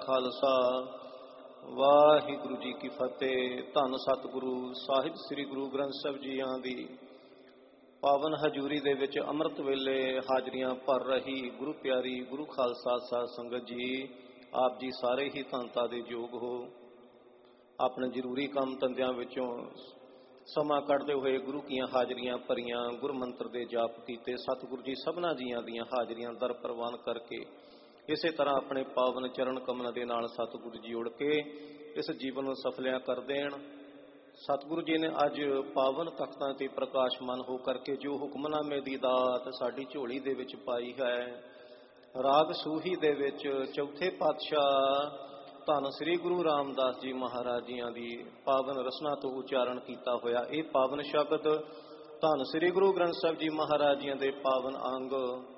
खालसा वाहिगुरु जी की फतेह। धन सतगुरु साहिब श्री गुरु ग्रंथ साहिब जीआं दी पावन हजूरी दे विच अमृत वेले हाजरियां भर रही गुरु प्यारी गुरु खालसा साध संगत जी, आप जी सारे ही धनता दे योग हो। अपने जरूरी काम धंधियां विचों समा कढ़दे हुए गुरु कीआं हाजरियां भरियां, गुरु मंत्र दे जाप कीते। सतगुरु जी सबना जीआं दीआं हाजरियां दर प्रवान करके इसे तरह अपने पावन चरण कमल दे नाल सतगुरु जी उड़ के इस जीवन नूं सफलिया कर देण। सतगुरु जी ने अज पावन तख्तां ते प्रकाशमान हो करके जो हुक्मनामे दी दात साडी झोली दे विच पाई है, राग सूही दे विच चौथे पातशाह धन श्री गुरु रामदास जी महाराज जियां दी पावन रसना तो उच्चारण किया होया ये पावन शब्द धन श्री गुरु ग्रंथ साहिब जी महाराज जियां दे पावन अंग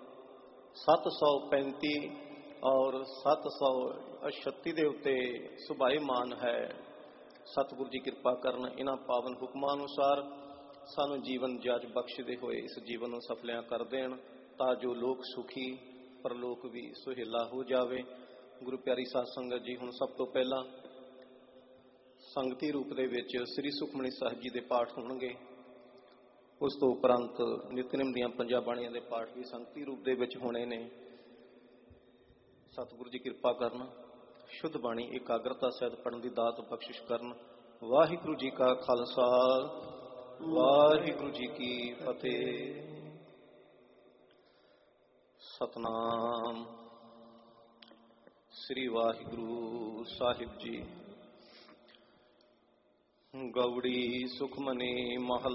735 और 736 दे उत्ते सुभाईमान है। सतगुरु जी कृपा करन इन्हां पावन हुक्मां अनुसार सानू जीवन जाच बख्शदे होए इस जीवन नूं सफलियां कर देण, तां जो लोक सुखी परलोक भी सुहेला हो जावे। गुरु प्यारी साध संगत जी, हुण सब तो पहला संगती रूप दे विच श्री सुखमनी साहिब जी दे पाठ होणगे। उस तो उपरंत नितनेम दीआं पंजां बाणीआं दे पाठ भी संगती रूप दे विच होणे ने। सतगुरु जी कृपा करन, शुद्ध बाणी एकाग्रता सहित पढ़न की दात बख्शिश करन। वाहिगुरु जी का खालसा वाहिगुरु जी की फतेह। सतनाम श्री वाहिगुरु साहिब जी। गौड़ी सुखमनी महला